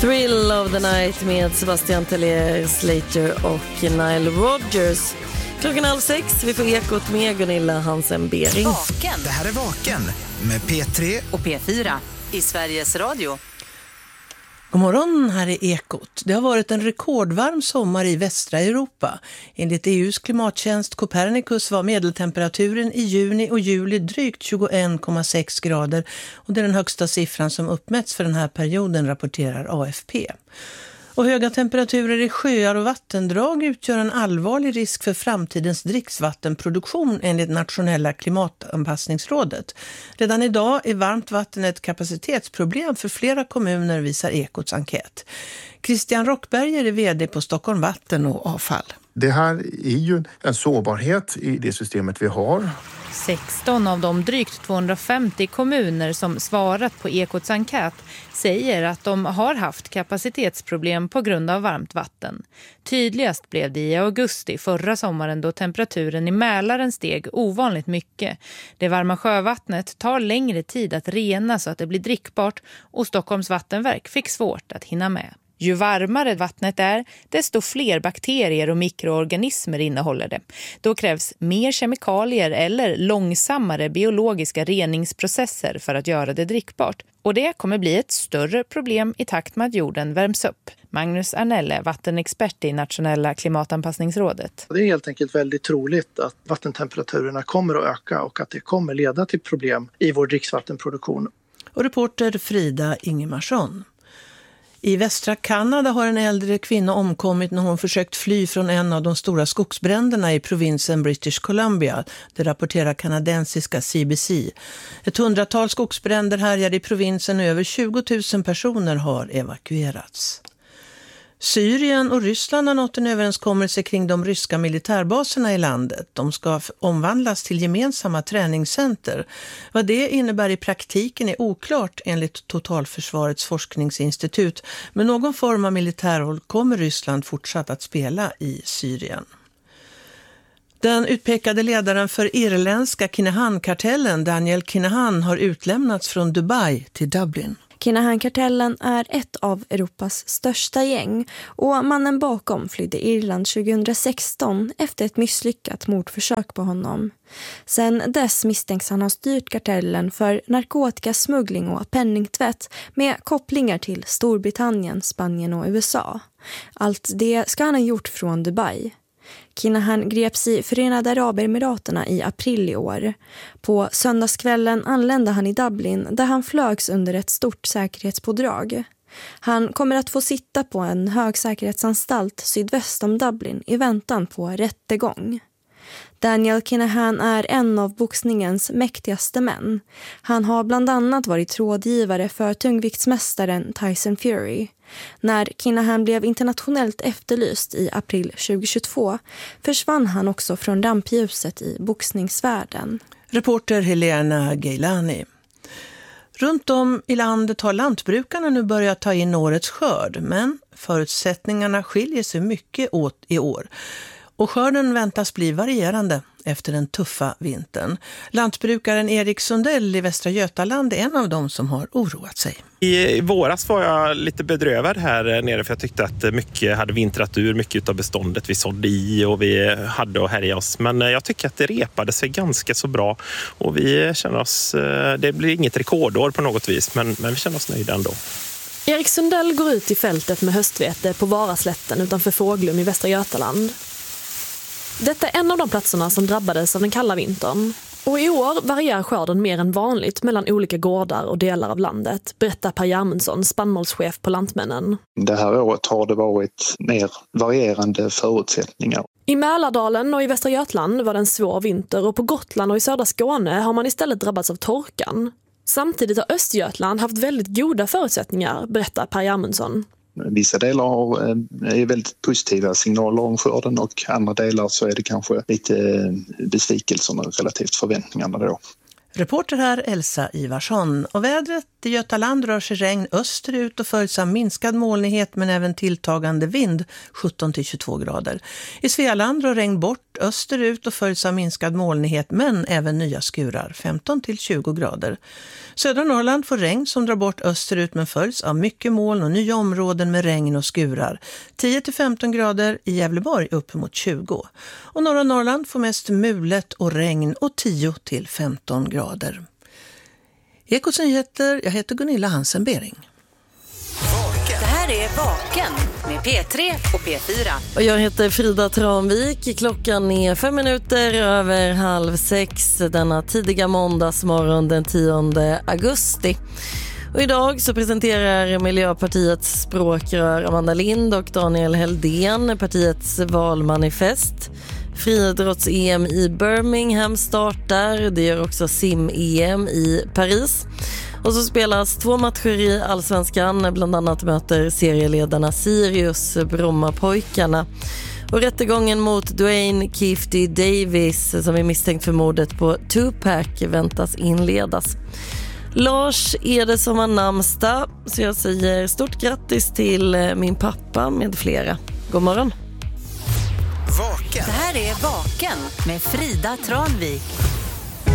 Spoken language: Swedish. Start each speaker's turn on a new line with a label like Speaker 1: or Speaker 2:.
Speaker 1: Thrill of the Night med Sebastian Tellier, Slater och Nile Rodgers. 5:30, vi får Ekot med Gunilla Hansen-Bering.
Speaker 2: Vaken.
Speaker 3: Det här är Vaken med P3
Speaker 2: och P4 i Sveriges Radio.
Speaker 4: God morgon, här är Ekot. Det har varit en rekordvarm sommar i västra Europa. Enligt EUs klimattjänst Copernicus var medeltemperaturen i juni och juli drygt 21,6 grader. Och det är den högsta siffran som uppmätts för den här perioden, rapporterar AFP. Och höga temperaturer i sjöar och vattendrag utgör en allvarlig risk för framtidens dricksvattenproduktion enligt Nationella klimatanpassningsrådet. Redan idag är varmt vatten ett kapacitetsproblem för flera kommuner, visar Ekots enkät. Christian Rockberger är vd på Stockholm Vatten och Avfall.
Speaker 5: Det här är ju en sårbarhet i det systemet vi har.
Speaker 6: 16 av de drygt 250 kommuner som svarat på Ekots enkät säger att de har haft kapacitetsproblem på grund av varmt vatten. Tydligast blev det i augusti förra sommaren då temperaturen i Mälaren steg ovanligt mycket. Det varma sjövattnet tar längre tid att rena så att det blir drickbart och Stockholms vattenverk fick svårt att hinna med. Ju varmare vattnet är, desto fler bakterier och mikroorganismer innehåller det. Då krävs mer kemikalier eller långsammare biologiska reningsprocesser för att göra det drickbart. Och det kommer bli ett större problem i takt med att jorden värms upp. Magnus Arnelle, vattenexpert i Nationella klimatanpassningsrådet.
Speaker 7: Det är helt enkelt väldigt troligt att vattentemperaturerna kommer att öka och att det kommer leda till problem i vår dricksvattenproduktion.
Speaker 4: Och reporter Frida Ingemarsson. I västra Kanada har en äldre kvinna omkommit när hon försökt fly från en av de stora skogsbränderna i provinsen British Columbia. Det rapporterar kanadensiska CBC. Ett 100-tal skogsbränder härjade i provinsen och över 20 000 personer har evakuerats. Syrien och Ryssland har nått en överenskommelse kring de ryska militärbaserna i landet. De ska omvandlas till gemensamma träningscenter. Vad det innebär i praktiken är oklart enligt Totalförsvarets forskningsinstitut. Men någon form av militärroll kommer Ryssland fortsatt att spela i Syrien. Den utpekade ledaren för irländska Kinahan-kartellen, Daniel Kinahan, har utlämnats från Dubai till Dublin.
Speaker 8: Kinahan-kartellen är ett av Europas största gäng och mannen bakom flydde Irland 2016 efter ett misslyckat mordförsök på honom. Sen dess misstänks han ha styrt kartellen för narkotikasmuggling och penningtvätt med kopplingar till Storbritannien, Spanien och USA. Allt det ska han ha gjort från Dubai. Kinahan greps i Förenade Arabemiraterna i april i år. På söndagskvällen anlände han i Dublin där han flögs under ett stort säkerhetspådrag. Han kommer att få sitta på en högsäkerhetsanstalt sydväst om Dublin i väntan på rättegång. Daniel Kinahan är en av boxningens mäktigaste män. Han har bland annat varit rådgivare för tungviktsmästaren Tyson Fury. När Kinahan blev internationellt efterlyst i april 2022 försvann han också från rampljuset i boxningsvärlden.
Speaker 4: Reporter Helena Geilani. Runt om i landet har lantbrukarna nu börjat ta in årets skörd, men förutsättningarna skiljer sig mycket åt i år. Och skörden väntas bli varierande efter den tuffa vintern. Lantbrukaren Erik Sundell i Västra Götaland är en av dem som har oroat sig.
Speaker 9: I våras var jag lite bedrövad här nere för jag tyckte att mycket hade vintrat ur, mycket av beståndet vi sådde i och vi hade att härja oss. Men jag tycker att det repade sig ganska så bra och vi känner oss, det blir inget rekordår på något vis men vi känner oss nöjda ändå.
Speaker 10: Erik Sundell går ut i fältet med höstvete på Varaslätten utanför Fåglum i Västra Götaland. Detta är en av de platserna som drabbades av den kalla vintern. Och i år varierar skörden mer än vanligt mellan olika gårdar och delar av landet, berättar Per Jarmundsson, spannmålschef på Lantmännen.
Speaker 11: Det här året har det varit mer varierande förutsättningar.
Speaker 10: I Mälardalen och i Västra Götaland var det en svår vinter och på Gotland och i södra Skåne har man istället drabbats av torkan. Samtidigt har Östergötland haft väldigt goda förutsättningar, berättar Per Jarmundsson.
Speaker 11: Vissa delar är väldigt positiva signaler om skörden och andra delar så är det kanske lite besvikelser relativt förväntningarna då.
Speaker 4: Reporter här Elsa Ivarsson. Och vädret i Götaland rör sig regn österut och följs av minskad molnighet men även tilltagande vind 17-22 grader. I Svealand rör regn bort österut och följs av minskad molnighet men även nya skurar 15-20 grader. Södra Norrland får regn som drar bort österut men följs av mycket moln och nya områden med regn och skurar. 10-15 grader, i Gävleborg upp mot 20. Och norra Norrland får mest mulet och regn och 10-15 grader. Ekots nyheter, jag heter Gunilla Hansen-Bering.
Speaker 2: Det här är Vaken med P3 och P4.
Speaker 1: Och jag heter Frida Tranvik. Klockan är 5 minuter över 5:30 denna tidiga måndagsmorgon den 10 augusti. Och idag så presenterar Miljöpartiets språkrör Amanda Lind och Daniel Heldén partiets valmanifest. Friidrotts-EM i Birmingham startar, det gör också sim-EM i Paris. Och så spelas 2 matcher i Allsvenskan, bland annat möter serieledarna Sirius Brommapojkarna. Och rättegången mot Dwayne Keefty Davis som är misstänkt för mordet på Tupac väntas inledas. Lars är det som har namnsdag, så jag säger stort grattis till min pappa med flera. God morgon.
Speaker 2: Det här är Vaken med Frida Tranvik.